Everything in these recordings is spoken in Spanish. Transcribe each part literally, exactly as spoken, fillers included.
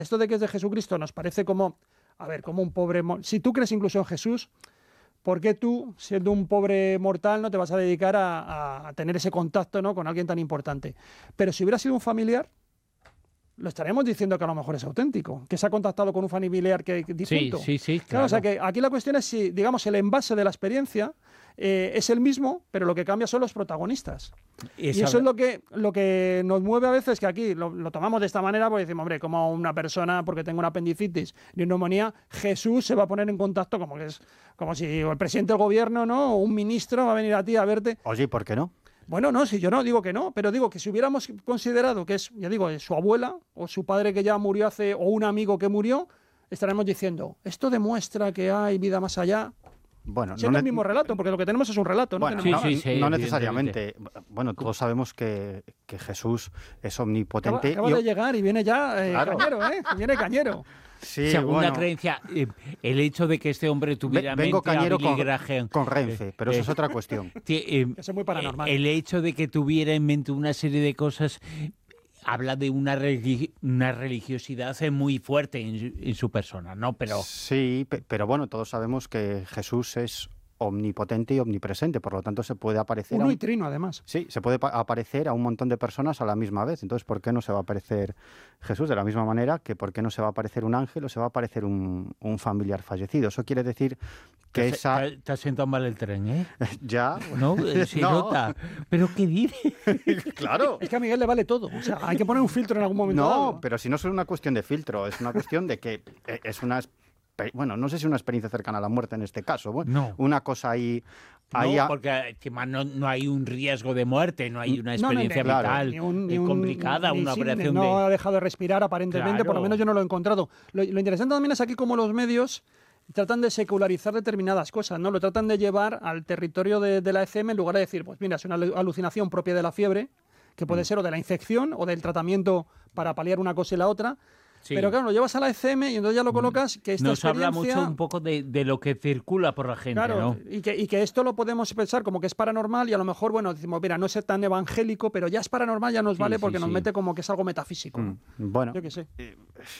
esto de que es de Jesucristo nos parece como, a ver, como un pobre... Si tú crees incluso en Jesús, ¿por qué tú, siendo un pobre mortal, no te vas a dedicar a, a tener ese contacto, ¿no?, con alguien tan importante? Pero si hubiera sido un familiar, lo estaremos diciendo que a lo mejor es auténtico, que se ha contactado con un familiar que, que difunto. Sí, sí, sí, claro. Claro, o sea que aquí la cuestión es si, digamos, el envase de la experiencia eh, es el mismo, pero lo que cambia son los protagonistas. Esa... Y eso es lo que, lo que nos mueve a veces, que aquí lo, lo tomamos de esta manera, porque decimos, hombre, como una persona, porque tengo una apendicitis ni una neumonía, Jesús se va a poner en contacto, como que es como si el presidente del gobierno, ¿no?, o un ministro va a venir a ti a verte. Oye, ¿por qué no? Bueno, no, si yo no digo que no, pero digo que si hubiéramos considerado que es, ya digo, su abuela o su padre que ya murió hace, o un amigo que murió, estaremos diciendo, esto demuestra que hay vida más allá. Bueno, siendo no el mismo relato, porque lo que tenemos es un relato. ¿no? Bueno, tenemos no, sí, sí, no necesariamente. Bueno, todos sabemos que, que Jesús es omnipotente. Acaba, acaba y... de llegar y viene ya eh, claro. cañero, ¿eh? Viene cañero. Sí, según bueno, la creencia, eh, el hecho de que este hombre tuviera vengo mente cañero a Billy con, Graham, con Renfe, pero eh, eso es otra cuestión. Eh, eso es muy paranormal. El hecho de que tuviera en mente una serie de cosas habla de una, religi una religiosidad muy fuerte en, en su persona, ¿no? Pero sí, pero bueno, todos sabemos que Jesús es omnipotente y omnipresente, por lo tanto se puede aparecer... Uno a un... y trino, además. Sí, se puede aparecer a un montón de personas a la misma vez. Entonces, ¿por qué no se va a aparecer Jesús? De la misma manera que ¿por qué no se va a aparecer un ángel o se va a aparecer un, un familiar fallecido? Eso quiere decir que te, esa... Te, te has sentado mal el tren, ¿eh? Ya. No, se no. nota. ¿Pero qué dice? Claro. Es que a Miguel le vale todo. O sea, hay que poner un filtro en algún momento. No, dado. pero si no es una cuestión de filtro, es una cuestión de que es una... Bueno, no sé si una experiencia cercana a la muerte en este caso. Bueno, no. Una cosa ahí... ahí no, a... porque no, no hay un riesgo de muerte, no hay una experiencia no, no, vital ni un, ni un, complicada, ni, una sí, operación no de... No ha dejado de respirar aparentemente, claro. Por lo menos yo no lo he encontrado. Lo, lo interesante también es aquí cómo los medios tratan de secularizar determinadas cosas, ¿no? Lo tratan de llevar al territorio de, de la E C M en lugar de decir, pues mira, es una alucinación propia de la fiebre, que puede mm. ser o de la infección o del tratamiento para paliar una cosa y la otra. Sí. Pero claro, lo llevas a la E C M y entonces ya lo colocas que esta Nos experiencia... habla mucho un poco de, de lo que circula por la gente, claro, ¿no? Y que, y que esto lo podemos pensar como que es paranormal y a lo mejor, bueno, decimos, mira, no es tan evangélico, pero ya es paranormal, ya nos sí, vale porque sí, nos sí. mete como que es algo metafísico. Mm, bueno, yo qué sé. Eh,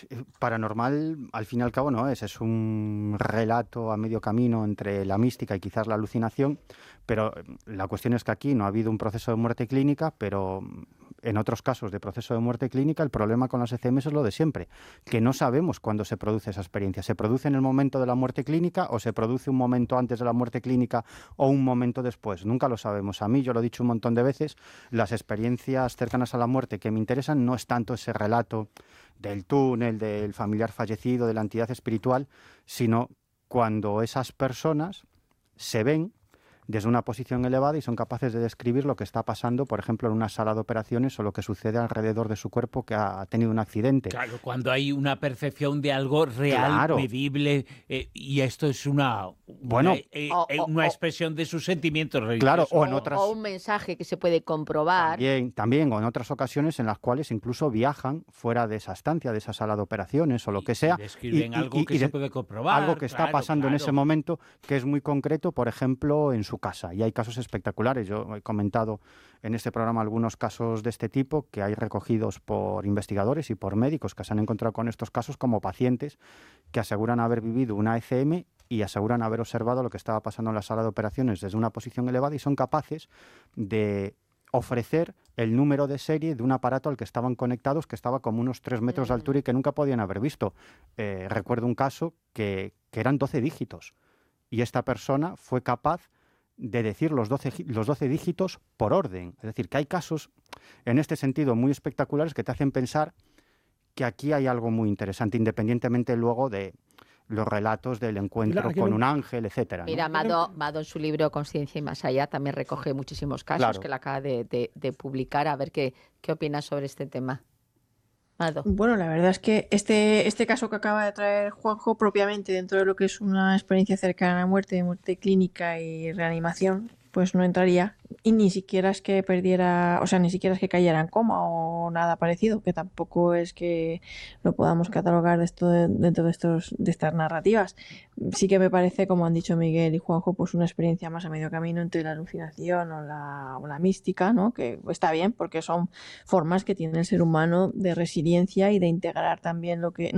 paranormal, al fin y al cabo, no es. Es un relato a medio camino entre la mística y quizás la alucinación, pero la cuestión es que aquí no ha habido un proceso de muerte clínica, pero en otros casos de proceso de muerte clínica, el problema con las E C M es lo de siempre, que no sabemos cuándo se produce esa experiencia. ¿Se produce en el momento de la muerte clínica o se produce un momento antes de la muerte clínica o un momento después? Nunca lo sabemos. A mí, yo lo he dicho un montón de veces, las experiencias cercanas a la muerte que me interesan no es tanto ese relato del túnel, del familiar fallecido, de la entidad espiritual, sino cuando esas personas se ven desde una posición elevada y son capaces de describir lo que está pasando, por ejemplo, en una sala de operaciones o lo que sucede alrededor de su cuerpo que ha tenido un accidente. Claro, cuando hay una percepción de algo real, claro. medible, eh, y esto es una, bueno, una, eh, o, o, una o, expresión de sus sentimientos religiosos. Claro, o, en o, otras, o un mensaje que se puede comprobar. También, también, o en otras ocasiones en las cuales incluso viajan fuera de esa estancia, de esa sala de operaciones o lo que sea. Y describen y, algo y, que y se de, puede comprobar. Algo que está claro, pasando claro. en ese momento, que es muy concreto, por ejemplo, en su casa. Y hay casos espectaculares. Yo he comentado en este programa algunos casos de este tipo que hay recogidos por investigadores y por médicos que se han encontrado con estos casos como pacientes que aseguran haber vivido una E C M y aseguran haber observado lo que estaba pasando en la sala de operaciones desde una posición elevada y son capaces de ofrecer el número de serie de un aparato al que estaban conectados que estaba como unos tres metros de altura y que nunca podían haber visto. Eh, recuerdo un caso que, que eran doce dígitos y esta persona fue capaz de decir los doce, los doce dígitos por orden. Es decir, que hay casos en este sentido muy espectaculares que te hacen pensar que aquí hay algo muy interesante, independientemente luego de los relatos del encuentro claro, con no... un ángel, etcétera, ¿no? Mira, Mado, Mado en su libro Conciencia y más allá también recoge muchísimos casos claro. que la acaba de, de, de publicar. A ver qué, qué opinas sobre este tema. Mado. Bueno, la verdad es que este, este caso que acaba de traer Juanjo, propiamente dentro de lo que es una experiencia cercana a la muerte, muerte clínica y reanimación, pues no entraría. Y ni siquiera es que perdiera, o sea, ni siquiera es que cayera en coma o nada parecido, que tampoco es que lo podamos catalogar de esto de, dentro de estos de estas narrativas. Sí que me parece, como han dicho Miguel y Juanjo, pues una experiencia más a medio camino entre la alucinación o la, o la mística, ¿no? Que está bien porque son formas que tiene el ser humano de resiliencia y de integrar también lo que